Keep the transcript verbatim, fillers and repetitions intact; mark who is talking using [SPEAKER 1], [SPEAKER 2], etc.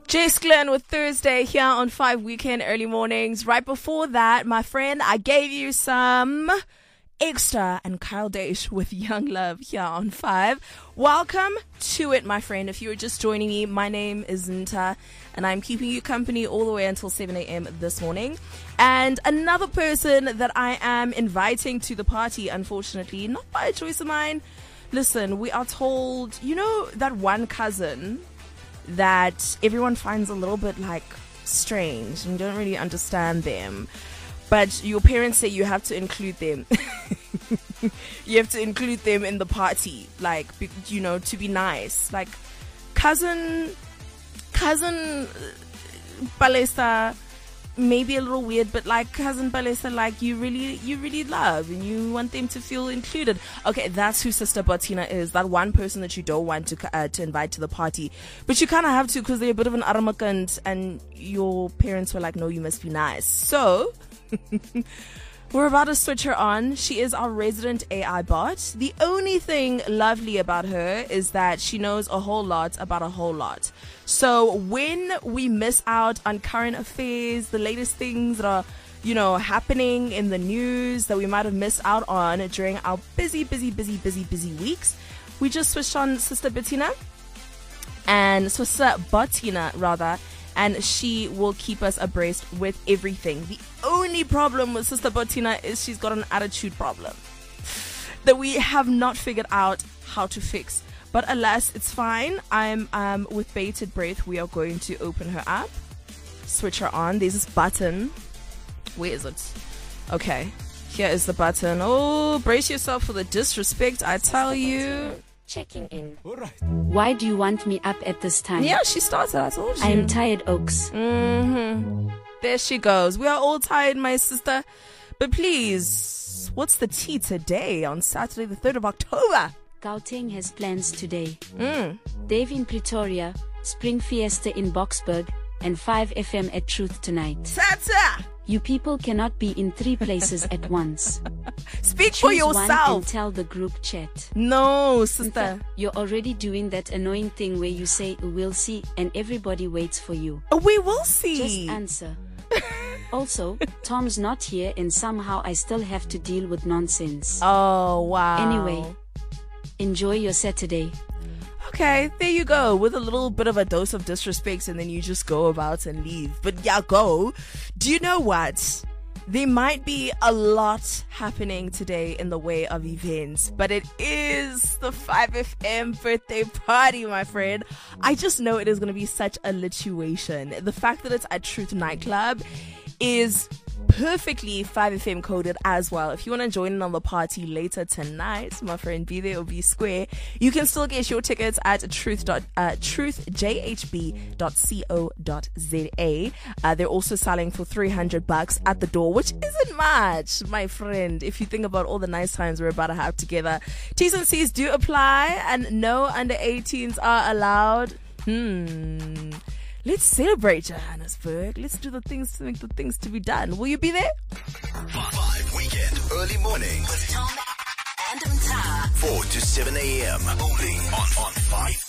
[SPEAKER 1] Jess Glenn with Thursday here on five Weekend Early Mornings. Right before that, my friend, I gave you some extra and Kyle Dash with Young Love here on five. Welcome to it, my friend. If you were just joining me, my name is Nta, and I'm keeping you company all the way until seven a.m. this morning. And another person that I am inviting to the party, unfortunately, not by a choice of mine. Listen, we are told, you know, that one cousin that everyone finds a little bit like strange and you don't really understand them, but your parents say you have to include them. You have to include them in the party, like, you know, to be nice. Like cousin cousin Palesa, maybe a little weird, but like cousin Palesa, like you really you really love and you want them to feel included. Okay, that's who Sister Botina is, that one person that you don't want to uh, to invite to the party, but you kind of have to because they're a bit of an aramakant and your parents were like, no, you must be nice. So we're about to switch her on. She is our resident A I bot. The only thing lovely about her is that she knows a whole lot about a whole lot. So when we miss out on current affairs, the latest things that are, you know, happening in the news that we might have missed out on during our busy, busy, busy, busy, busy weeks, we just switched on Sister Bettina and Sister Botina rather, and she will keep us abreast with everything. The only problem with Sister Botina is she's got an attitude problem that we have not figured out how to fix. But alas, it's fine. I'm um with bated breath. We are going to open her up, switch her on. There's this button. Where is it? Okay, here is the button. Oh, brace yourself for the disrespect, I tell you.
[SPEAKER 2] Checking in. Why do you want me up at this time?
[SPEAKER 1] Yeah, she starts it. I told you.
[SPEAKER 2] I am tired, Oaks.
[SPEAKER 1] Mm-hmm. There she goes. We are all tired, my sister. But please, what's the tea today on Saturday the third of October?
[SPEAKER 2] Gauteng has plans today.
[SPEAKER 1] Mm.
[SPEAKER 2] Dave in Pretoria, Spring Fiesta in Boksburg, and five F M at Truth tonight.
[SPEAKER 1] Tata!
[SPEAKER 2] You people cannot be in three places at once.
[SPEAKER 1] Speak
[SPEAKER 2] Choose
[SPEAKER 1] for yourself.
[SPEAKER 2] One and tell the group chat.
[SPEAKER 1] No, sister.
[SPEAKER 2] You're already doing that annoying thing where you say, we'll see, and everybody waits for you.
[SPEAKER 1] We will see.
[SPEAKER 2] Just answer. Also, Tom's not here and somehow I still have to deal with nonsense.
[SPEAKER 1] Oh, wow.
[SPEAKER 2] Anyway, enjoy your Saturday.
[SPEAKER 1] Okay, there you go, with a little bit of a dose of disrespect, and then you just go about and leave. But yeah, go. Do you know what? There might be a lot happening today in the way of events, but it is the five F M birthday party, my friend. I just know it is going to be such a lituation. The fact that it's at Truth Nightclub is perfectly five F M coded as well. If you want to join in on the party later tonight, my friend, be there or be square, you can still get your tickets at truth. Uh, truth j h b dot co dot z a. Uh, they're also selling for three hundred bucks at the door, which isn't much, my friend, if you think about all the nice times we're about to have together. T's and C's do apply, and no under eighteens are allowed. Hmm. Let's celebrate Johannesburg. Let's do the things to make the things to be done. Will you be there?
[SPEAKER 3] Five Weekend Early Mornings with Tom and Mta. four to seven a.m. only on, on five